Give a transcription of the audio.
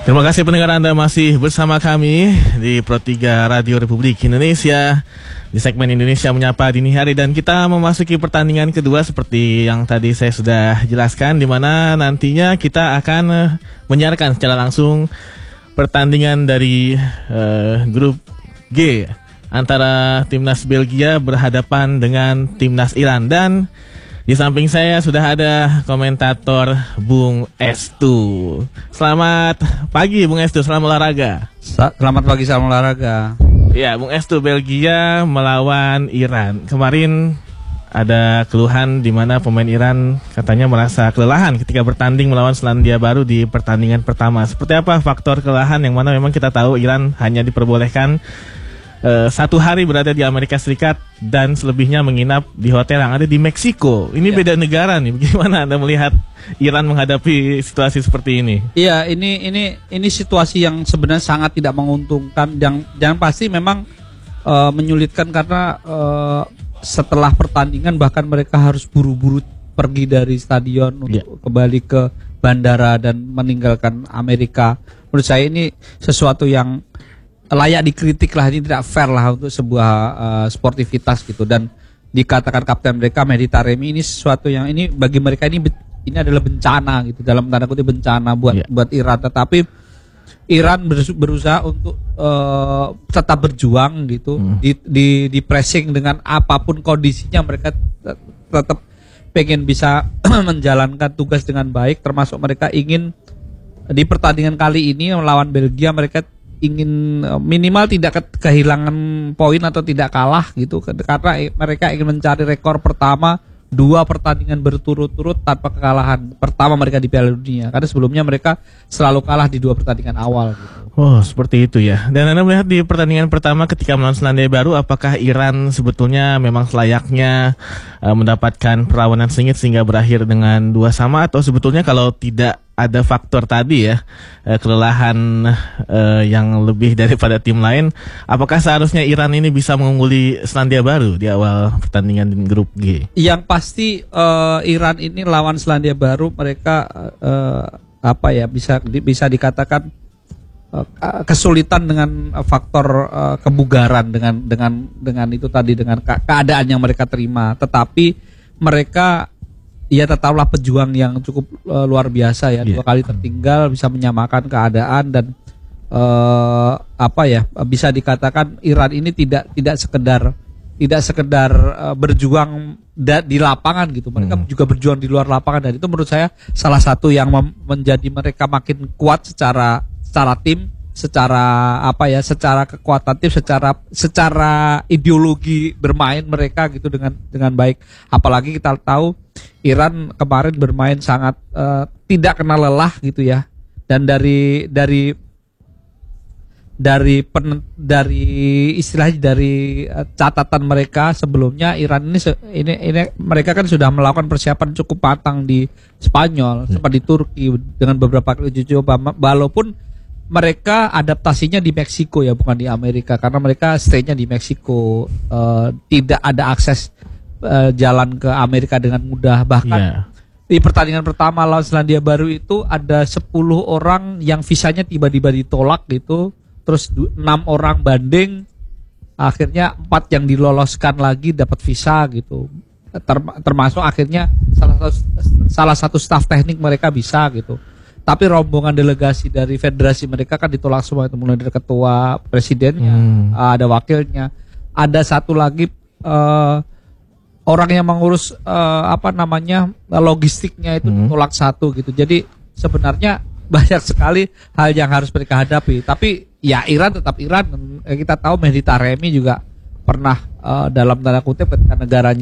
Terima kasih pendengar Anda masih bersama kami di Pro 3 Radio Republik Indonesia di segmen Indonesia Menyapa Dini Hari, dan kita memasuki pertandingan kedua seperti yang tadi saya sudah jelaskan, di mana nantinya kita akan menyiarkan secara langsung pertandingan dari grup G antara timnas Belgia berhadapan dengan timnas Iran. Dan di samping saya sudah ada komentator Bung Estu. Selamat pagi Bung Estu, selamat olahraga. Selamat pagi, salam olahraga. Ya, Bung Estu, Belgia melawan Iran. Kemarin ada keluhan di mana pemain Iran katanya merasa kelelahan ketika bertanding melawan Selandia Baru di pertandingan pertama. Seperti apa faktor kelelahan yang mana memang kita tahu Iran hanya diperbolehkan 1 hari berada di Amerika Serikat dan selebihnya menginap di hotel yang ada di Meksiko. Ini beda negara nih. Bagaimana Anda melihat Iran menghadapi situasi seperti ini? Iya, ini situasi yang sebenarnya sangat tidak menguntungkan. Jangan pasti memang menyulitkan karena setelah pertandingan bahkan mereka harus buru-buru pergi dari stadion untuk kembali ke bandara dan meninggalkan Amerika. Menurut saya ini sesuatu yang layak dikritik lah, ini tidak fair lah untuk sebuah sportivitas gitu. Dan dikatakan kapten mereka Mehdi Taremi, ini sesuatu yang ini bagi mereka ini adalah bencana gitu, dalam tanda kutip bencana buat Iran. Tetapi Iran berusaha untuk tetap berjuang gitu, di pressing dengan apapun kondisinya. Mereka tetap pengen bisa menjalankan tugas dengan baik, termasuk mereka ingin di pertandingan kali ini melawan Belgia mereka ingin minimal tidak kehilangan poin atau tidak kalah gitu, karena mereka ingin mencari rekor pertama 2 pertandingan berturut-turut tanpa kekalahan pertama mereka di Piala Dunia, karena sebelumnya mereka selalu kalah di 2 pertandingan awal gitu. Oh, seperti itu ya. Dan Anda melihat di pertandingan pertama ketika melawan Selandia Baru, apakah Iran sebetulnya memang selayaknya mendapatkan perlawanan sengit sehingga berakhir dengan 2-2, atau sebetulnya kalau tidak ada faktor tadi ya, kelelahan yang lebih daripada tim lain, apakah seharusnya Iran ini bisa mengungguli Selandia Baru di awal pertandingan di grup G? Yang pasti Iran ini lawan Selandia Baru mereka bisa dikatakan kesulitan dengan faktor kebugaran dengan itu tadi, dengan keadaan yang mereka terima. Tetapi mereka tetaplah pejuang yang cukup luar biasa ya. 2 kali tertinggal bisa menyamakan keadaan dan bisa dikatakan Iran ini tidak sekedar berjuang di lapangan gitu. Mereka juga berjuang di luar lapangan, dan itu menurut saya salah satu yang menjadi mereka makin kuat secara tim, secara kekuatan tim, secara ideologi bermain mereka gitu dengan baik. Apalagi kita tahu Iran kemarin bermain sangat tidak kenal lelah gitu ya. Dan dari catatan mereka sebelumnya, Iran ini mereka kan sudah melakukan persiapan cukup matang di Spanyol, sempat di Turki dengan beberapa kali uji coba, walaupun mereka adaptasinya di Meksiko ya, bukan di Amerika, karena mereka stay-nya di Meksiko, tidak ada akses jalan ke Amerika dengan mudah. Bahkan di pertandingan pertama lawan Selandia Baru itu ada 10 orang yang visanya tiba-tiba ditolak gitu, terus 6 orang banding, akhirnya 4 yang diloloskan lagi dapat visa gitu, termasuk akhirnya salah satu staf teknik mereka bisa gitu. Tapi rombongan delegasi dari federasi mereka kan ditolak semua, itu mulai dari ketua, presidennya, ada wakilnya, ada satu lagi orang yang mengurus logistiknya itu ditolak 1 gitu. Jadi sebenarnya banyak sekali hal yang harus mereka hadapi. Tapi ya Iran tetap Iran. Kita tahu Mehdi Taremi juga pernah dalam tanda kutip ketika negaranya